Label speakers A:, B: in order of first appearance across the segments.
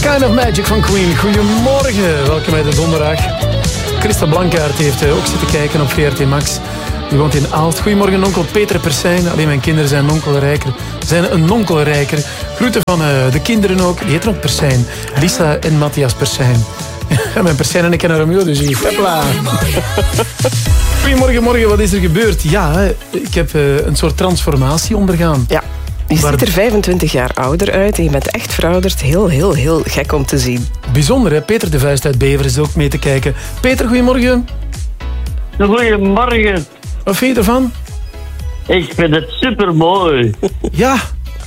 A: Kind of Magic van Queen. Goedemorgen, welkom bij de donderdag. Christa Blankaert heeft ook zitten kijken op VRT Max. Die woont in Aalst. Goedemorgen, onkel Peter Persijn. Alleen mijn kinderen zijn een onkelrijker. Groeten van de kinderen ook. Die heten ook Persijn. Lisa en Matthias Persijn. Ja, mijn Persijn en ik kennen Romeo, dus hier. Hopla. Goedemorgen, morgen, wat is er gebeurd? Ja, ik heb een soort transformatie ondergaan.
B: Ja. Je ziet er 25 jaar ouder uit en je bent echt verouderd. Heel gek om te zien.
A: Bijzonder, hè? Peter de Vuist uit Beveren is ook mee te kijken. Peter, goedemorgen.
C: Goedemorgen.
A: Wat vind je ervan?
C: Ik vind het supermooi.
A: Ja.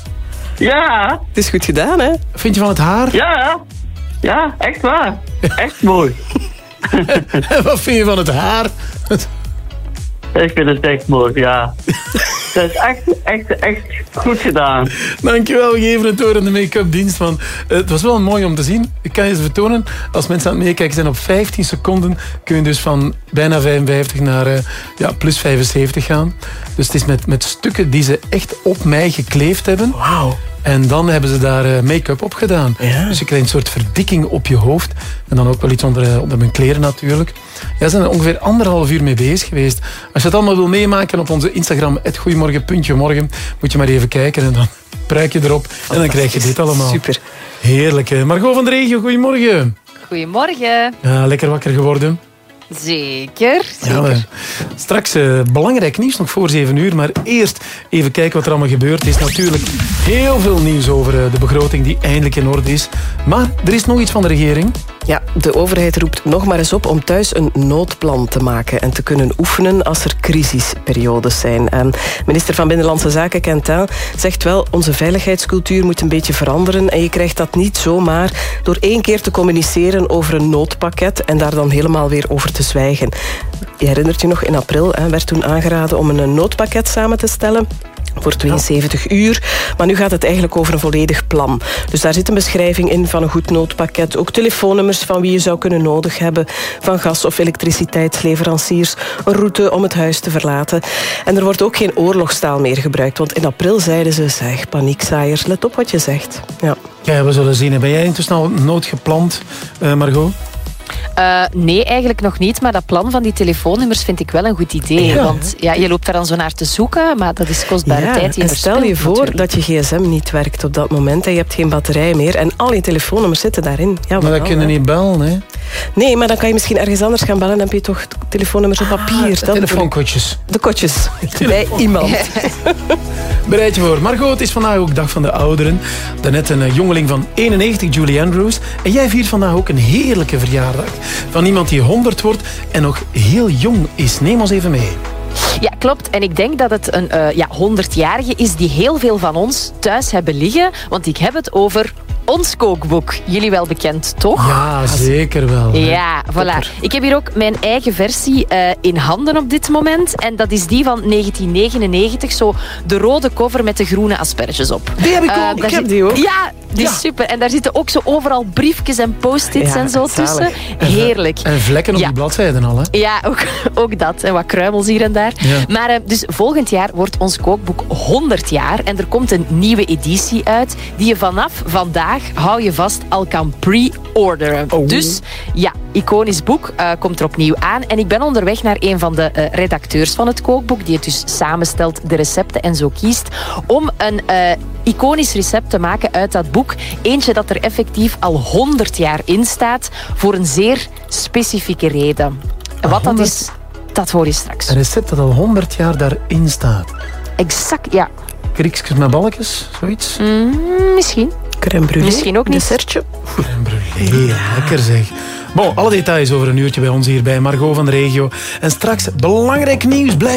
C: Ja.
B: Het is goed gedaan, hè?
A: Vind je van het haar?
C: Ja. Ja, echt waar. Echt mooi.
A: Wat vind je van het haar?
C: Ik vind het echt mooi, ja. Dat is echt goed gedaan.
A: Dankjewel, we geven het door aan de make-up dienst. Van, het was wel mooi om te zien. Ik kan je eens vertonen. Als mensen aan het meekijken zijn op 15 seconden... kun je dus van bijna 55 naar plus 75 gaan. Dus het is met stukken die ze echt op mij gekleefd hebben.
B: Wauw.
A: En dan hebben ze daar make-up op gedaan.
B: Ja.
A: Dus je krijgt een soort verdikking op je hoofd. En dan ook wel iets onder mijn kleren natuurlijk. Ja, ze zijn er ongeveer 1,5 uur mee bezig geweest. Als je het allemaal wil meemaken op onze Instagram, @goeiemorgen.morgen, moet je maar even kijken en dan pruik je erop. En dan krijg je dit allemaal.
B: Super.
A: Heerlijk. Margot van de Regio, goedemorgen.
D: Goedemorgen.
A: Ja, lekker wakker geworden.
D: Zeker.
A: Ja, straks belangrijk nieuws nog voor 7 uur. Maar eerst even kijken wat er allemaal gebeurd is. Natuurlijk heel veel nieuws over de begroting die eindelijk in orde is. Maar er is nog iets van de regering.
B: Ja, de overheid roept nog maar eens op om thuis een noodplan te maken en te kunnen oefenen als er crisisperiodes zijn. Minister van Binnenlandse Zaken Quentin zegt wel, onze veiligheidscultuur moet een beetje veranderen en je krijgt dat niet zomaar door 1 keer te communiceren over een noodpakket en daar dan helemaal weer over te zwijgen. Je herinnert je nog, in april werd toen aangeraden om een noodpakket samen te stellen voor 72 uur. Maar nu gaat het eigenlijk over een volledig plan. Dus daar zit een beschrijving in van een goed noodpakket. Ook telefoonnummers van wie je zou kunnen nodig hebben. Van gas- of elektriciteitsleveranciers. Een route om het huis te verlaten. En er wordt ook geen oorlogstaal meer gebruikt. Want in april zeiden ze, zeg, paniekzaaiers, let op wat je zegt.
A: Ja, we zullen zien. Ben jij intussen al noodgepland, Margot?
D: Nee, eigenlijk nog niet. Maar dat plan van die telefoonnummers vind ik wel een goed idee.
A: Ja.
D: Want je loopt daar dan zo naar te zoeken, maar dat is kostbare tijd die je
B: en stel je voor
D: natuurlijk.
B: dat je gsm niet werkt op dat moment en je hebt geen batterij meer en al je telefoonnummers zitten daarin. Ja,
A: Maar dat kunnen niet bellen, hè?
B: Nee, maar dan kan je misschien ergens anders gaan bellen en heb je toch telefoonnummers op papier.
A: Telefoonkotjes.
B: De kotjes. Bij iemand.
A: Bereid je voor. Margot, het is vandaag ook dag van de ouderen. Daarnet een jongeling van 91, Julie Andrews. En jij viert vandaag ook een heerlijke verjaardag. Van iemand die 100 wordt en nog heel jong is. Neem ons even mee.
D: Ja, klopt. En ik denk dat het een 100-jarige is die heel veel van ons thuis hebben liggen. Want ik heb het over ons kookboek. Jullie wel bekend, toch?
A: Ja, zeker wel. Hè.
D: Ja, voilà. Ik heb hier ook mijn eigen versie in handen op dit moment. En dat is die van 1999. Zo de rode cover met de groene asperges op.
A: Die heb ik ook.
B: Ik heb die ook.
D: Ja, die is super. En daar zitten ook zo overal briefjes en post-its en zo tussen.
B: zalig.
D: Heerlijk.
A: En vlekken op die bladzijden al, hè?
D: Ja, ook dat. En wat kruimels hier en daar.
A: Ja.
D: Maar dus volgend jaar wordt ons kookboek 100 jaar. En er komt een nieuwe editie uit die je vanaf vandaag, hou je vast, al kan pre-orderen.
A: Oh.
D: Dus ja, iconisch boek komt er opnieuw aan. En ik ben onderweg naar een van de redacteurs van het kookboek, die het dus samenstelt, de recepten en zo kiest, om een iconisch recept te maken uit dat boek. Eentje dat er effectief al 100 jaar in staat, voor een zeer specifieke reden. En wat dat is, dat hoor je straks.
A: Een recept dat al 100 jaar daarin staat.
D: Exact, ja.
A: Kriekjes met balkjes, zoiets.
D: Misschien.
B: Crème brûlée.
D: Misschien ook niet.
B: Dessertje.
A: Crème brûlée, lekker zeg. Bon, alle details over een uurtje bij ons hier bij Margot van de Regio. En straks belangrijk nieuws. Blijf